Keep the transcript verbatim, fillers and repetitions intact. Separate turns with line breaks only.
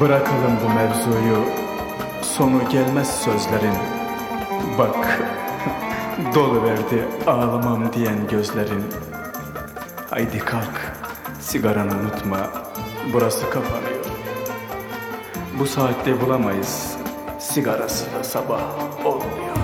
Bırakalım bu mevzuyu, sonu gelmez sözlerin. Bak, dolu verdi ağlamam diyen gözlerin. Haydi kalk, sigaranı unutma, burası kapanıyor. Bu saatte bulamayız, sigarası da sabah olmuyor.